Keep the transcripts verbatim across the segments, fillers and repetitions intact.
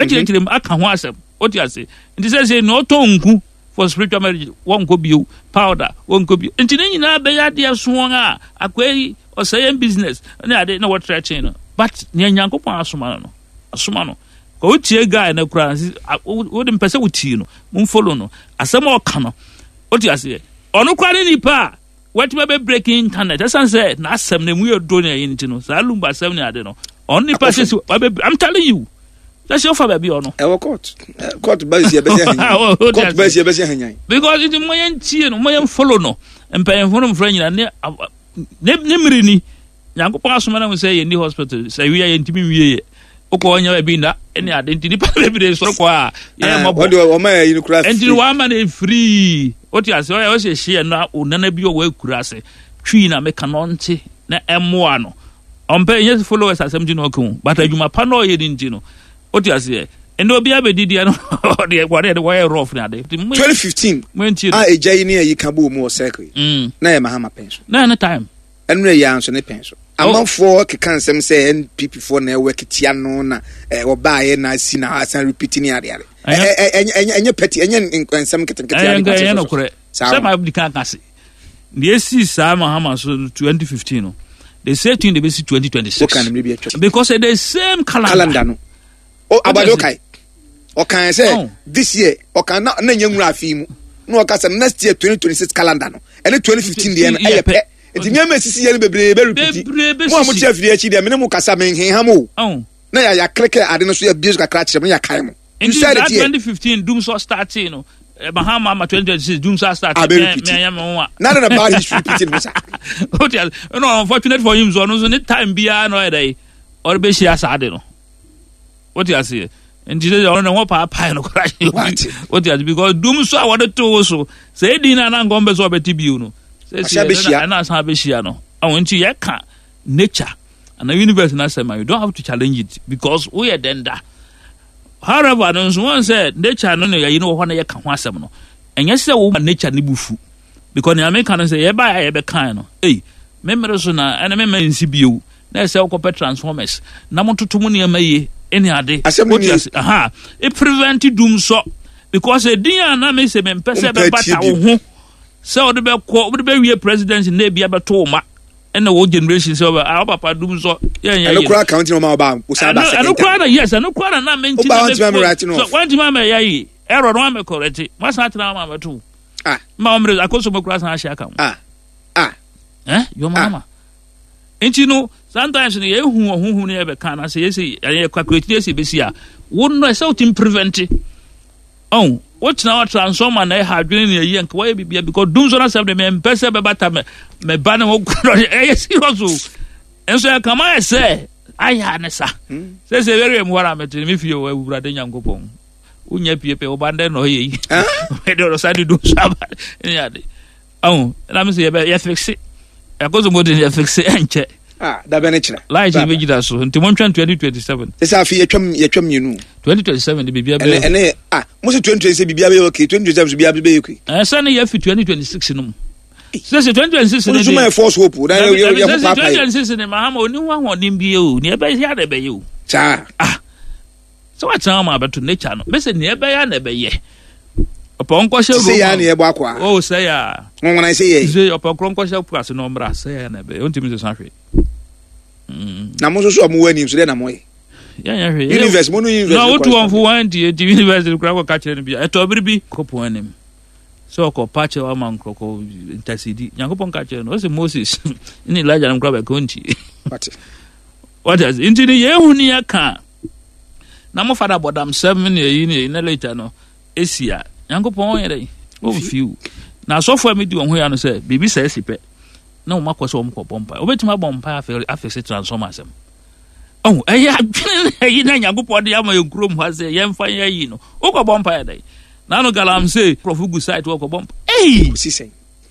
chire chire aka ho asem oti ase nti say say no to nku for spiritual marriage won ko bio powder won ko bio nti ne nyina be ya de so won a akwai o say business na ade na what try chain but ne Nyankopɔn asoma no asoma no ko tie guy na kura wo de mpese wo tie no mun follow no asem o ka no oti ase ono kwa ni pa what be breaking internet asan say na asem na mu yedo na yin ti no sa lumba asem ni ade no on ni pa say I'm telling you that's your father be or no e court court ba si e be hanya court ba si e be hanya because it mo yan tie no mo yan follow no empa follow mfra nyina ne ne miri ni Nyankopɔn asoma na mo say ye ni hospital say we ye ntimi wiye okɔ onya bi nda ene ade ntini pa be bi so kɔ a ye mo bo o ma ye kura ntini wa ma na free oti ase o ye o se hye na onana bi o wa kura ase twi na me kanonte na emoa no ompe ye followers asem di no ko but adwuma pa no ye di no oti ase ene obi abedidi no de kware de wire rough na de twenty fifteen ah ejai ni ayi kan bo mu o circle na ye mahama penso na na time enu ye anso ne penso amanfo kekan sem say N P P for na work tia no na e obaye na si na asan repeat ni ade ade enye petty enye nsem keten keten ade enye no kore say my di kan kase the esi sa mahama so twenty fifteen no the same thing they be twenty twenty-six because they the same calendar calendar no o abado kai o kan say this year o kan na na nyamura afi mu no o ka say next year twenty twenty-six calendar no and twenty fifteen dey na e pe enti nyama sisi ye bebre be repeat mo mo chef dey achi dey me mo kasa men hen ham o na ya ya kleke ade no so ya bies kakra kire me ya kai mo inside twenty fifteen doom so starting no Bahama ma twenty twenty-six doom so start me ya me wa na na bad history repeating me sir hotel no unfortunate for him so no so time bia no e dey or be share sade no what you say and you don't know what papa no crash what you because doom so I wanted to so say dinner na ngombe so beti bi no say na san be share no I want you ka nature and the universe na say you don't have to challenge it because we are then that however no one said nature no you know what na ka ho asem no enye say wo nature ni bufu because na make can say ye ba ye be kan no eh memere so na ene me nsi biu na say ko transformers na mototo mu ne maye any ade aha it prevent doom so because e din na me say me pese be bata wo ho so de be ko de be wie president na bia be to ma and the generation so our papa doom so yeah yeah no cry counting ma ba o sa ba second no cry yes no cry na me nti so one time me yayi error no me correct mas na tena ma to ah ma omre akoso mo cry san shaka ah ah eh your mama enti no sometimes no ye hu ohunhu ne be kan na say say ye calculate dey say be sia won no say to prevent oh what now transform na ha dwene ne yi nka why bibia because doom so na say me pese be bata me me ba na wo eh serious enso ya kama say aya ne sa say say very em wara me me fie wo awurade Nyankopɔn unya pie pe wo bande no ye yi we do so do so ba ya de oh na me say ye fix it akozo mo de ye fix it enche ah da be ne kire light be gida so nti mo twenty twenty-seven esa afi yetwam yetwam yenu twenty twenty-seven de bibia be ene ah mo se twenty twenty-seven bibia be okay twenty twenty-seven so bibia be okay eh sa na ye fi twenty twenty-six no so se twenty twenty-six no so force hope na ye ye papa twenty twenty-six ne mahama oni ho ahodim bi o ne be ya de be ye o cha ah so what time about nature no me se ne be ya na be ye opon ko she ro se ya ne e bo akwa o se ya won won se ye se opon kron ko she puase no mbra se ya na be ontimi se sanhwe na mo so so mo wani so de na mo ye ya ya hwe universe mo no universe no what one for one the universe kra ko ka chere bi e to biri bi ko po anim so ko patch wa man ko ko intercede Nyankopon ka chere no se Moses ni Elijah na kra ba ko nti what what is into the yehu ni aka na mo fada bodam seven ne yi ne na later no esia Nyankopon ye dey o fiu na so for me di won ho ya no se bibi sa esipe na o makoso o mko bompa obetima bompa afi afi transformers am oh eh yi na Nyankopon de am yenkrom ha se yemfa ye yi no o ko bompa ya dey na no galam say profugu site wo ko bompa eh si say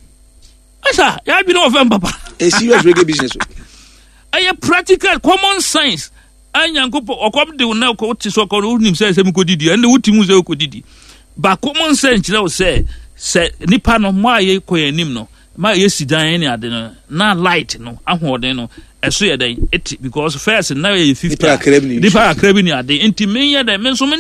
asa ya bi no ofem papa a serious reggae business eh practical common sense Nyankopon okom de na ko ti so ko nim say se mi ko didi and wuti mu say ko didi ba common sense na o say se nipa no ma ye ko yanim no ma ye sidan ni ade no na light no ahoden no eso ye den it because first na ye fifty nipa akrabi ni ade enti men ye den men so